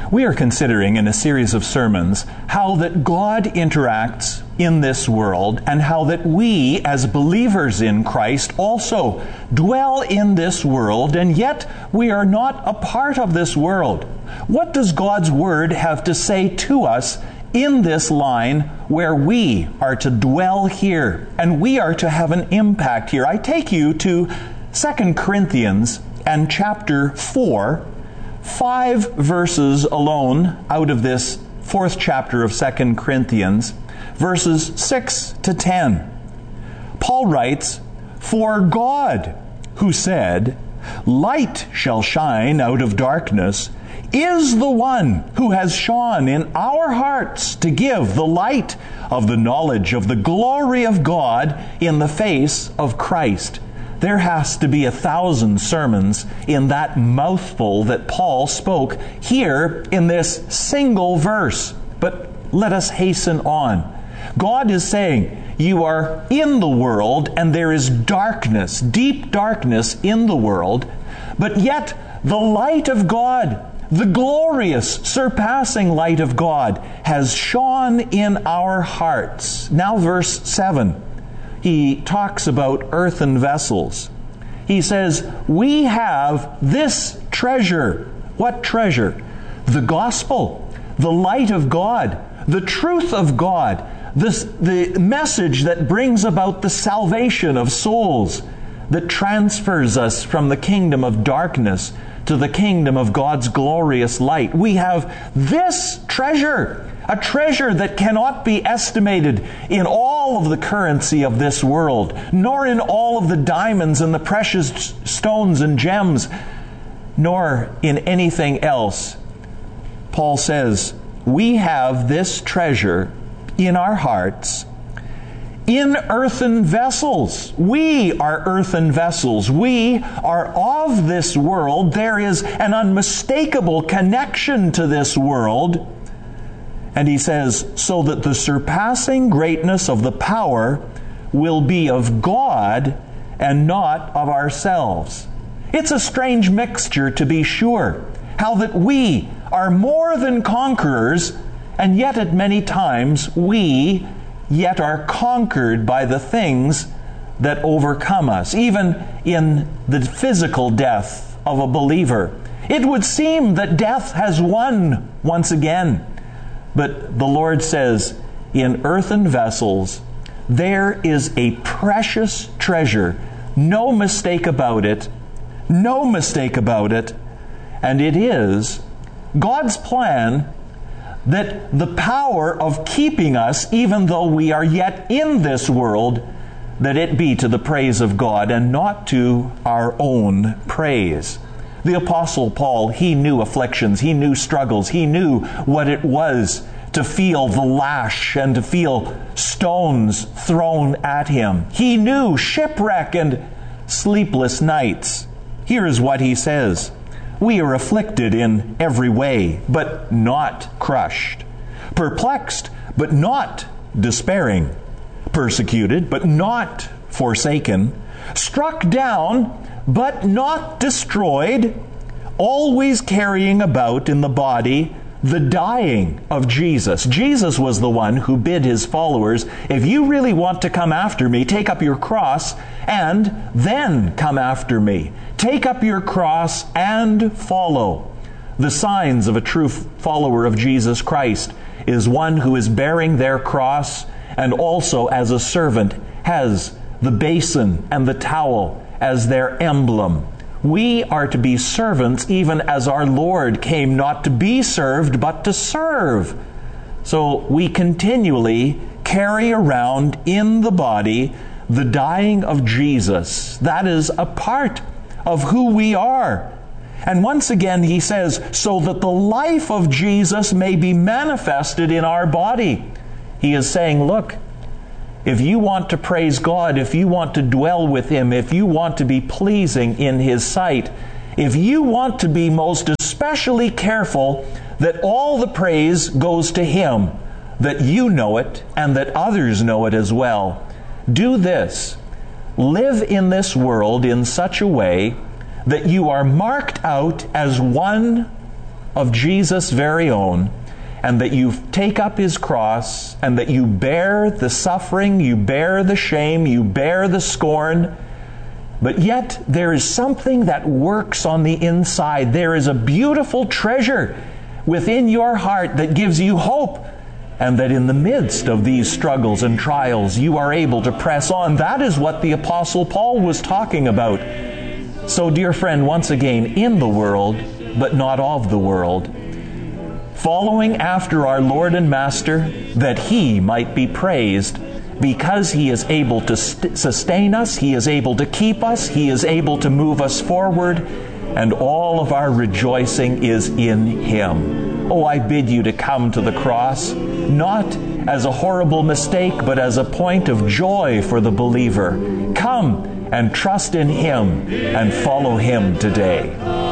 We are considering in a series of sermons how that God interacts in this world and how that we as believers in Christ also dwell in this world, and yet we are not a part of this world. What does God's Word have to say to us in this line where we are to dwell here and we are to have an impact here? I take you to 2 Corinthians and chapter 4, 5 verses alone out of this 4th chapter of 2 Corinthians, verses 6 to 10. Paul writes, "For God, who said, 'Light shall shine out of darkness,' is the one who has shone in our hearts to give the light of the knowledge of the glory of God in the face of Christ." There has to be 1,000 sermons in that mouthful that Paul spoke here in this single verse. But let us hasten on. God is saying, you are in the world and there is darkness, deep darkness in the world, but yet the light of God, the glorious, surpassing light of God, has shone in our hearts. Now verse 7. He talks about earthen vessels. He says, we have this treasure. What treasure? The gospel, the light of God, the truth of God, the message that brings about the salvation of souls, that transfers us from the kingdom of darkness to the kingdom of God's glorious light. We have this treasure. A treasure that cannot be estimated in all of the currency of this world, nor in all of the diamonds and the precious stones and gems, nor in anything else. Paul says, we have this treasure in our hearts, in earthen vessels. We are earthen vessels. We are of this world. There is an unmistakable connection to this world. And he says, so that the surpassing greatness of the power will be of God and not of ourselves. It's a strange mixture, to be sure, how that we are more than conquerors, and yet at many times we yet are conquered by the things that overcome us, even in the physical death of a believer. It would seem that death has won once again. But the Lord says, in earthen vessels, there is a precious treasure. No mistake about it. No mistake about it. And it is God's plan that the power of keeping us, even though we are yet in this world, that it be to the praise of God and not to our own praise. The Apostle Paul, he knew afflictions, he knew struggles, he knew what it was to feel the lash and to feel stones thrown at him. He knew shipwreck and sleepless nights. Here is what he says, we are afflicted in every way, but not crushed. Perplexed, but not despairing. Persecuted, but not forsaken. Struck down, but not destroyed, always carrying about in the body the dying of Jesus. Jesus was the one who bid his followers, if you really want to come after me, take up your cross and then come after me. Take up your cross and follow. The signs of a true follower of Jesus Christ is one who is bearing their cross and also as a servant has the basin and the towel as their emblem. We are to be servants even as our Lord came not to be served but to serve. So we continually carry around in the body the dying of Jesus. That is a part of who we are. And once again he says, so that the life of Jesus may be manifested in our body. He is saying, look, if you want to praise God, if you want to dwell with Him, if you want to be pleasing in His sight, if you want to be most especially careful that all the praise goes to Him, that you know it and that others know it as well, do this. Live in this world in such a way that you are marked out as one of Jesus' very own, and that you take up His cross, and that you bear the suffering, you bear the shame, you bear the scorn, but yet there is something that works on the inside. There is a beautiful treasure within your heart that gives you hope, and that in the midst of these struggles and trials, you are able to press on. That is what the Apostle Paul was talking about. So, dear friend, once again, in the world, but not of the world, following after our Lord and Master, that He might be praised, because He is able to sustain us, He is able to keep us, He is able to move us forward, and all of our rejoicing is in Him. Oh, I bid you to come to the cross, not as a horrible mistake, but as a point of joy for the believer. Come and trust in Him and follow Him today.